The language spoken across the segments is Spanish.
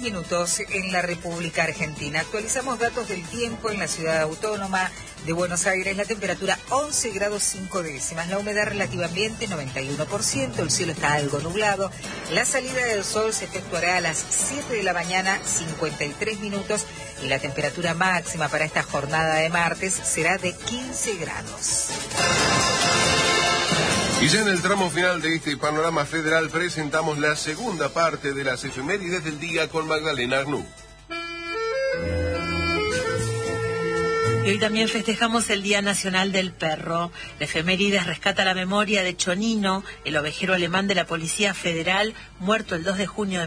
minutos en la República Argentina. Actualizamos datos del tiempo en la ciudad autónoma de Buenos Aires. La temperatura 11 grados 5 décimas. La humedad relativa ambiente 91%. El cielo está algo nublado. La salida del sol se efectuará a las 7 de la mañana, 53 minutos. Y la temperatura máxima para esta jornada de martes será de 15 grados. Y ya en el tramo final de este panorama federal presentamos la segunda parte de las efemérides del día con Magdalena Arnú. Y hoy también festejamos el Día Nacional del Perro. La efemérides rescata la memoria de Chonino, el ovejero alemán de la Policía Federal, muerto el 2 de junio de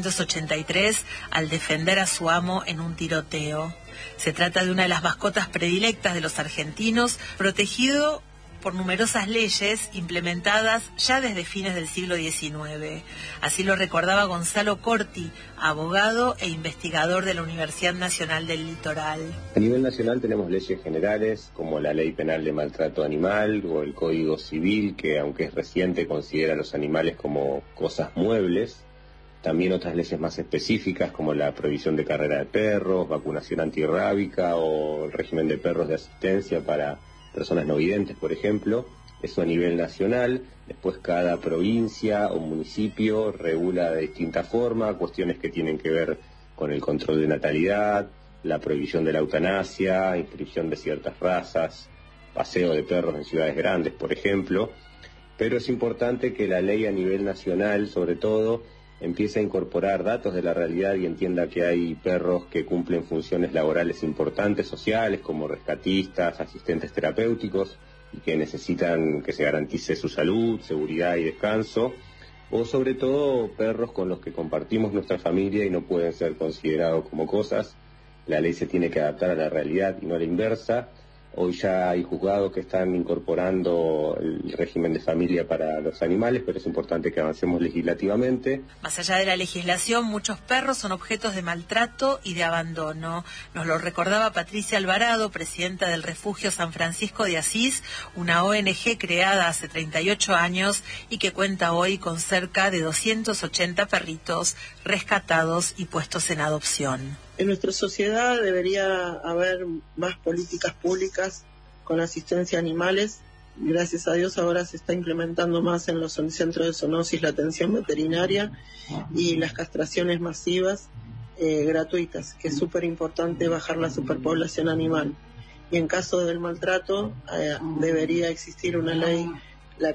1983 al defender a su amo en un tiroteo. Se trata de una de las mascotas predilectas de los argentinos, protegido por numerosas leyes implementadas ya desde fines del siglo XIX. Así lo recordaba Gonzalo Corti, abogado e investigador de la Universidad Nacional del Litoral. A nivel nacional tenemos leyes generales como la Ley Penal de Maltrato Animal o el Código Civil, que aunque es reciente considera a los animales como cosas muebles. También otras leyes más específicas como la prohibición de carrera de perros, vacunación antirrábica o el régimen de perros de asistencia para personas no videntes, por ejemplo. Eso a nivel nacional. Después cada provincia o municipio regula de distinta forma cuestiones que tienen que ver con el control de natalidad, la prohibición de la eutanasia, inscripción de ciertas razas, paseo de perros en ciudades grandes, por ejemplo. Pero es importante que la ley a nivel nacional, sobre todo, empiece a incorporar datos de la realidad y entienda que hay perros que cumplen funciones laborales importantes, sociales, como rescatistas, asistentes terapéuticos, y que necesitan que se garantice su salud, seguridad y descanso, o sobre todo perros con los que compartimos nuestra familia y no pueden ser considerados como cosas. La ley se tiene que adaptar a la realidad y no a la inversa. Hoy ya hay juzgados que están incorporando el régimen de familia para los animales, pero es importante que avancemos legislativamente. Más allá de la legislación, muchos perros son objetos de maltrato y de abandono. Nos lo recordaba Patricia Alvarado, presidenta del Refugio San Francisco de Asís, una ONG creada hace 38 años y que cuenta hoy con cerca de 280 perritos rescatados y puestos en adopción. En nuestra sociedad debería haber más políticas públicas con asistencia a animales. Gracias a Dios ahora se está implementando más en los centros de zoonosis la atención veterinaria y las castraciones masivas gratuitas, que es súper importante bajar la superpoblación animal. Y en caso del maltrato debería existir una ley, la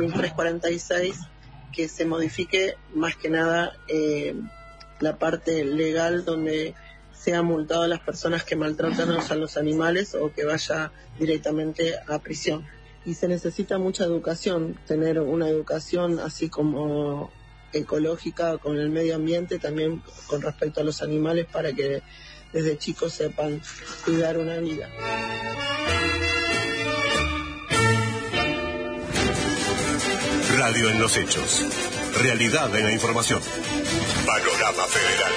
14.346, que se modifique más que nada la parte legal donde sea multado a las personas que maltratan a los animales o que vaya directamente a prisión. Y se necesita mucha educación, tener una educación así como ecológica con el medio ambiente, también con respecto a los animales, para que desde chicos sepan cuidar una vida. Radio en los hechos. Realidad en la información. Panorama Federal.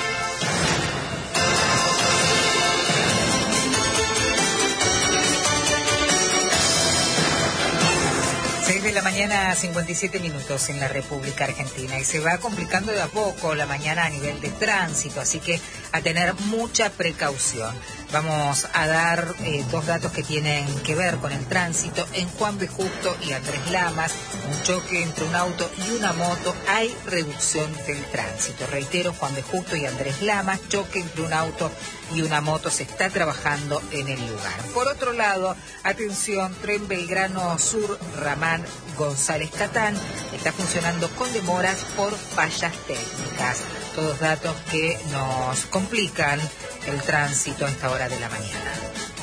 6 de la mañana, 57 minutos en la República Argentina, y se va complicando de a poco la mañana a nivel de tránsito, así que a tener mucha precaución. Vamos a dar dos datos que tienen que ver con el tránsito. En Juan B. Justo y Andrés Lamas, un choque entre un auto y una moto, hay reducción del tránsito. Reitero, Juan B. Justo y Andrés Lamas, choque entre un auto y una moto, se está trabajando en el lugar. Por otro lado, atención, tren Belgrano Sur, Ramán González Catán, está funcionando con demoras por fallas técnicas. Todos datos que nos complican el tránsito a esta hora de la mañana.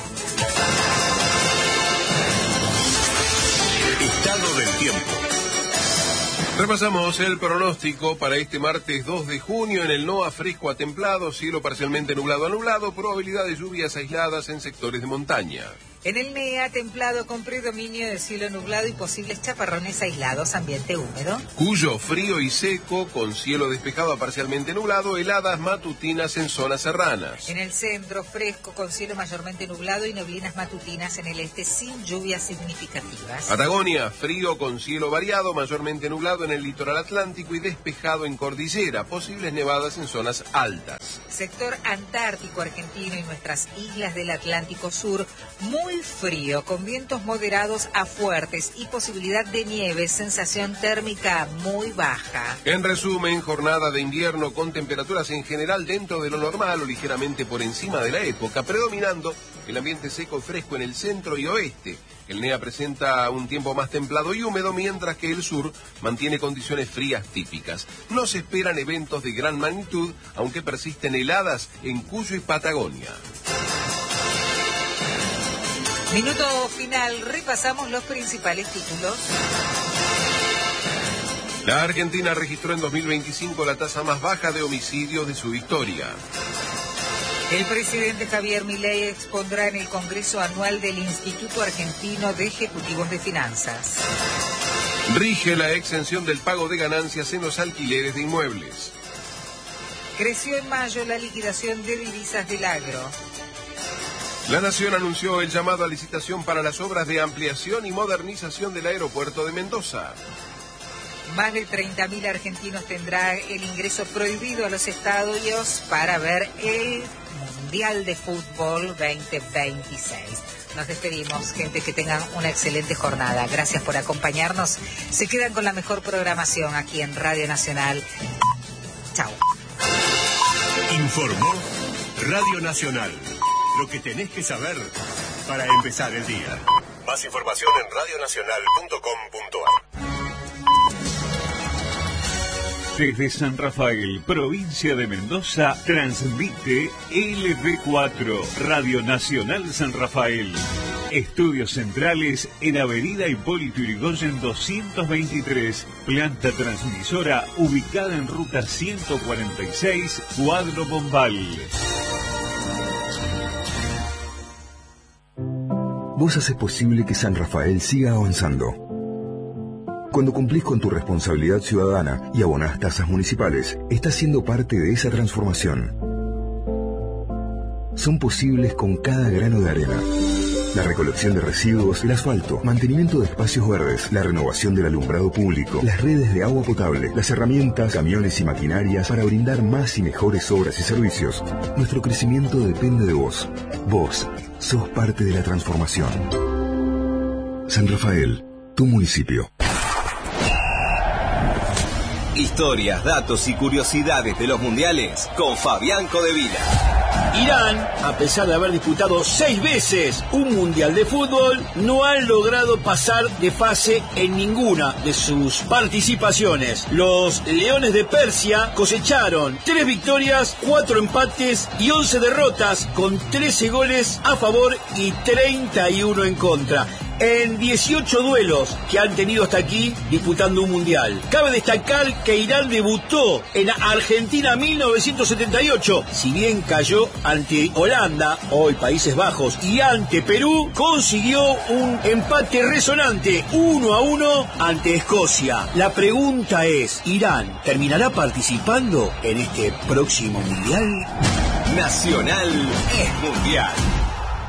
Estado del tiempo. Repasamos el pronóstico para este martes 2 de junio. En el NOA, fresco a templado, cielo parcialmente nublado a nublado, probabilidad de lluvias aisladas en sectores de montaña. En el NEA, templado con predominio de cielo nublado y posibles chaparrones aislados, ambiente húmedo. Cuyo, frío y seco, con cielo despejado a parcialmente nublado, heladas matutinas en zonas serranas. En el centro, fresco con cielo mayormente nublado y neblinas matutinas en el este sin lluvias significativas. Patagonia, frío con cielo variado, mayormente nublado en el litoral atlántico y despejado en cordillera, posibles nevadas en zonas altas. Sector antártico argentino y nuestras islas del Atlántico Sur, muy frío, con vientos moderados a fuertes y posibilidad de nieve, sensación térmica muy baja. En resumen, jornada de invierno con temperaturas en general dentro de lo normal o ligeramente por encima de la época, predominando el ambiente seco y fresco en el centro y oeste. El NEA presenta un tiempo más templado y húmedo, mientras que el sur mantiene condiciones frías típicas. No se esperan eventos de gran magnitud, aunque persisten heladas en Cuyo y Patagonia. Minuto final, repasamos los principales títulos. La Argentina registró en 2025 la tasa más baja de homicidios de su historia. El presidente Javier Milei expondrá en el Congreso Anual del Instituto Argentino de Ejecutivos de Finanzas. Rige la exención del pago de ganancias en los alquileres de inmuebles. Creció en mayo la liquidación de divisas del agro. La Nación anunció el llamado a licitación para las obras de ampliación y modernización del aeropuerto de Mendoza. Más de 30.000 argentinos tendrá el ingreso prohibido a los estadios para ver el Mundial de Fútbol 2026. Nos despedimos, gente, que tengan una excelente jornada. Gracias por acompañarnos. Se quedan con la mejor programación aquí en Radio Nacional. Chao. Informó Radio Nacional. Lo que tenés que saber para empezar el día. Más información en radionacional.com.ar. Desde San Rafael, provincia de Mendoza, transmite LB4, Radio Nacional San Rafael. Estudios centrales en Avenida Hipólito Yrigoyen 223, planta transmisora ubicada en ruta 146, Cuadro Bombal. Vos haces posible que San Rafael siga avanzando. Cuando cumplís con tu responsabilidad ciudadana y abonás tasas municipales, estás siendo parte de esa transformación. Son posibles con cada grano de arena. La recolección de residuos, el asfalto, mantenimiento de espacios verdes, la renovación del alumbrado público, las redes de agua potable, las herramientas, camiones y maquinarias para brindar más y mejores obras y servicios. Nuestro crecimiento depende de vos. Vos sos parte de la transformación. San Rafael, tu municipio. Historias, datos y curiosidades de los mundiales con Fabián Codevila. Irán, a pesar de haber disputado 6 veces un mundial de fútbol, no han logrado pasar de fase en ninguna de sus participaciones. Los Leones de Persia cosecharon 3 victorias, 4 empates y 11 derrotas, con 13 goles a favor y 31 en contra, en 18 duelos que han tenido hasta aquí disputando un mundial. Cabe destacar que Irán debutó en Argentina 1978, si bien cayó ante Holanda, hoy Países Bajos, y ante Perú, consiguió un empate resonante 1-1 ante Escocia. La pregunta es, ¿Irán terminará participando en este próximo mundial? Nacional es mundial.